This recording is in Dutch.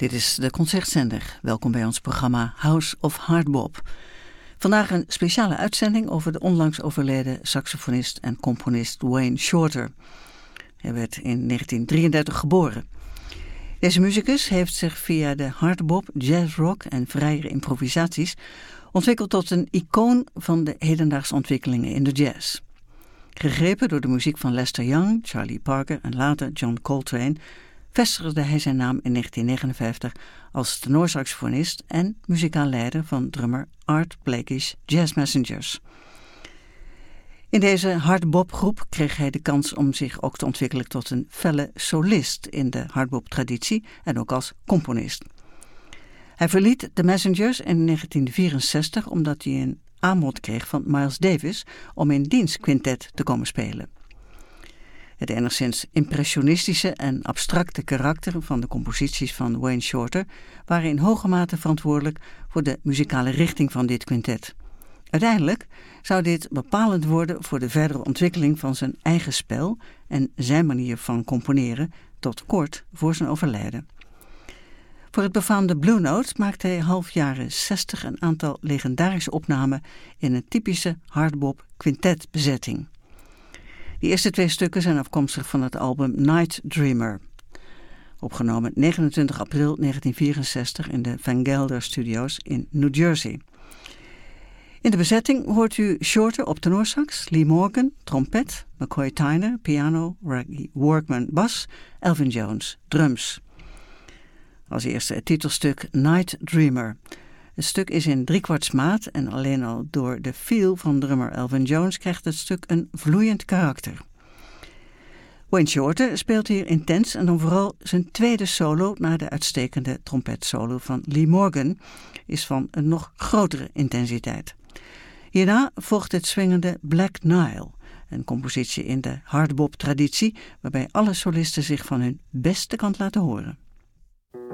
Dit is de Concertzender. Welkom bij ons programma House of Hardbop. Vandaag een speciale uitzending over de onlangs overleden saxofonist en componist Wayne Shorter. Hij werd in 1933 geboren. Deze muzikus heeft zich via de hardbop, jazzrock en vrijere improvisaties ontwikkeld tot een icoon van de hedendaagse ontwikkelingen in de jazz. Gegrepen door de muziek van Lester Young, Charlie Parker en later John Coltrane, vestigde hij zijn naam in 1959 als tenorsaxofonist en muzikaal leider van drummer Art Blakey's Jazz Messengers. In deze hardbopgroep kreeg hij de kans om zich ook te ontwikkelen tot een felle solist in de hardbop-traditie en ook als componist. Hij verliet de Messengers in 1964 omdat hij een aanbod kreeg van Miles Davis om in diens quintet te komen spelen. Het enigszins impressionistische en abstracte karakter van de composities van Wayne Shorter waren in hoge mate verantwoordelijk voor de muzikale richting van dit quintet. Uiteindelijk zou dit bepalend worden voor de verdere ontwikkeling van zijn eigen spel en zijn manier van componeren tot kort voor zijn overlijden. Voor het befaamde Blue Note maakte hij half jaren 60 een aantal legendarische opnamen in een typische hardbop quintetbezetting. De eerste twee stukken zijn afkomstig van het album Night Dreamer, opgenomen 29 april 1964 in de Van Gelder Studios in New Jersey. In de bezetting hoort u Shorter op tenorsax, Lee Morgan, trompet, McCoy Tyner, piano, Reggie Workman, bas, Elvin Jones, drums. Als eerste het titelstuk Night Dreamer. Het stuk is in 3/4 maat en alleen al door de feel van drummer Elvin Jones krijgt het stuk een vloeiend karakter. Wayne Shorter speelt hier intens en dan vooral zijn tweede solo na de uitstekende trompetsolo van Lee Morgan is van een nog grotere intensiteit. Hierna volgt het swingende Black Nile, een compositie in de hardbop-traditie waarbij alle solisten zich van hun beste kant laten horen.